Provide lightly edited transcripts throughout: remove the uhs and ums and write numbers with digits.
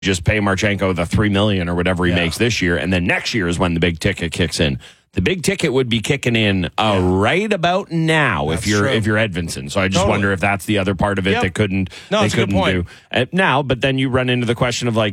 just pay Marchenko the $3 million or whatever he makes this year, and then next year is when the big ticket kicks in. The big ticket would be kicking in right about now if you're Edvinsson. So I just wonder if that's the other part of it that couldn't do now. But then you run into the question of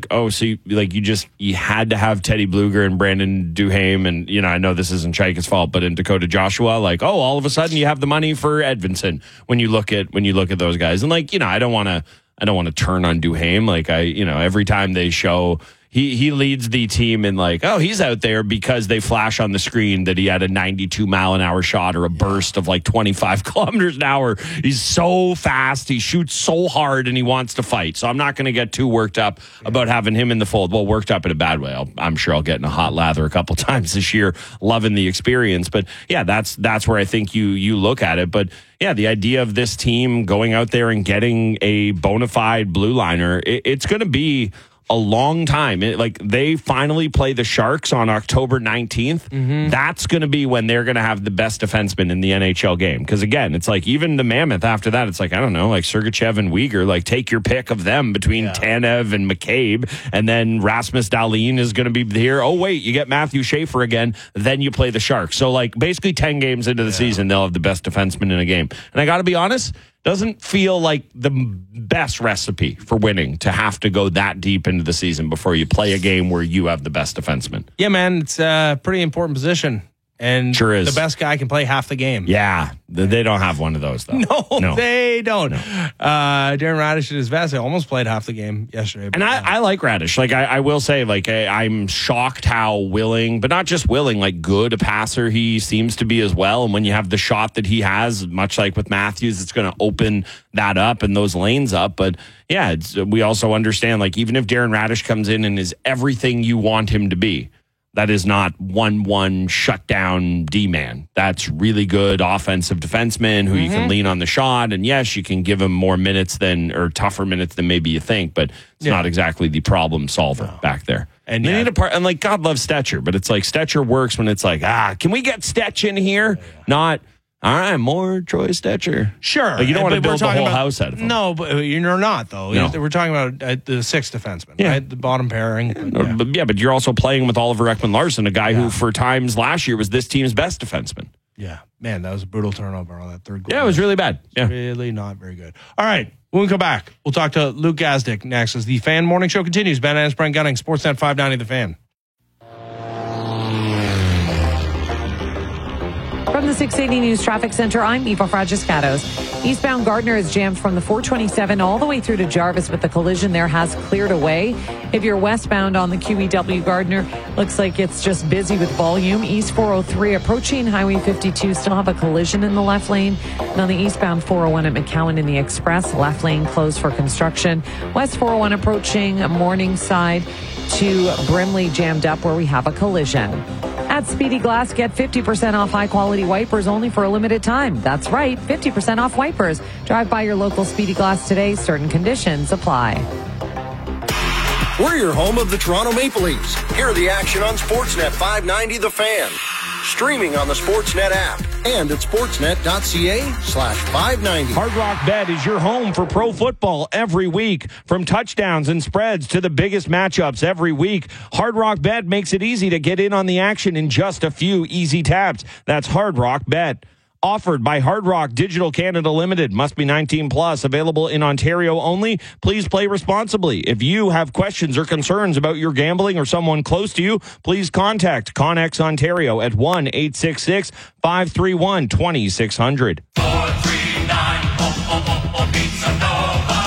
you had to have Teddy Bluger and Brandon Duhaime, and I know this isn't Chaika's fault, but in Dakota Joshua, all of a sudden you have the money for Edvinsson when you look at those guys, and I don't want to turn on Duhaime. Every time they show. He leads the team in he's out there because they flash on the screen that he had a 92-mile-an-hour shot or a burst of 25 kilometers an hour. He's so fast. He shoots so hard and he wants to fight. So I'm not going to get too worked up about having him in the fold. Well, worked up in a bad way. I'm sure I'll get in a hot lather a couple times this year, loving the experience. But yeah, that's where I think you look at it. But yeah, the idea of this team going out there and getting a bona fide blue liner, it's going to be a long time. They finally play the Sharks on October 19th. Mm-hmm. That's going to be when they're going to have the best defenseman in the NHL game. Because again, it's even the Mammoth after that, it's I don't know, Sergachev and Uyghur, take your pick of them between Tanev and McCabe. And then Rasmus Dahlin is going to be here. Oh, wait, you get Matthew Schaefer again. Then you play the Sharks. So basically 10 games into the season, they'll have the best defenseman in a game. And I got to be honest, doesn't feel like the best recipe for winning to have to go that deep into the season before you play a game where you have the best defenseman. Yeah, man, it's a pretty important position. And sure is. The best guy can play half the game. Yeah, they don't have one of those, though. No. They don't. No. Darren Raddysh at his best almost played half the game yesterday. And I like Raddysh. I will say, I'm shocked how willing, but not just willing, good a passer he seems to be as well. And when you have the shot that he has, much like with Matthews, it's going to open that up and those lanes up. But yeah, we also understand, even if Darren Raddysh comes in and is everything you want him to be, that is not 1-1 shutdown D-man. That's really good offensive defenseman who you can lean on the shot. And yes, you can give him more minutes or tougher minutes than maybe you think, but it's not exactly the problem solver back there. And they need a part. And God loves Stetcher, but it's Stetcher works when it's can we get Stetch in here? Not. All right, more Troy Stetcher. Sure. You don't want to build the whole house out of him. No, but you're not, though. No. We're talking about the sixth defenseman, right? The bottom pairing. But you're also playing with Oliver Ekman-Larsson, a guy who for times last year was this team's best defenseman. Yeah. Man, that was a brutal turnover on that third goal. Yeah, it was really bad. Yeah. Really not very good. All right, when we come back, we'll talk to Luke Gazdic next as the Fan Morning Show continues. Ben Ennis, Brent Gunning, Sportsnet 590 The Fan. From the 680 News Traffic Center, I'm Eva Fragiscatos. Eastbound Gardner is jammed from the 427 all the way through to Jarvis, but the collision there has cleared away. If you're westbound on the QEW Gardner, looks like it's just busy with volume. East 403 approaching Highway 52 still have a collision in the left lane. And on the eastbound 401 at McCowan in the Express, left lane closed for construction. West 401 approaching Morningside to Brimley jammed up where we have a collision. At Speedy Glass, get 50% off high-quality wipers only for a limited time. That's right, 50% off wipers. Drive by your local Speedy Glass today. Certain conditions apply. We're your home of the Toronto Maple Leafs. Hear the action on Sportsnet 590 The Fan. Streaming on the Sportsnet app and at sportsnet.ca/590. Hard Rock Bet is your home for pro football every week. From touchdowns and spreads to the biggest matchups every week, Hard Rock Bet makes it easy to get in on the action in just a few easy taps. That's Hard Rock Bet. Offered by Hard Rock Digital Canada Limited. Must be 19 plus. Available in Ontario only. Please play responsibly. If you have questions or concerns about your gambling or someone close to you, please contact Connex Ontario at 1-866-531-2600. 439 Pizza Nova.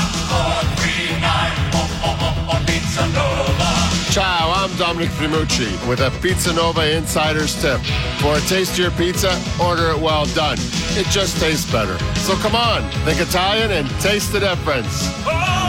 439 Pizza Nova. Ciao, I'm Dominic Primucci with a Pizza Nova Insider's Tip. For a tastier pizza, order it well done. It just tastes better. So come on, think Italian and taste the difference.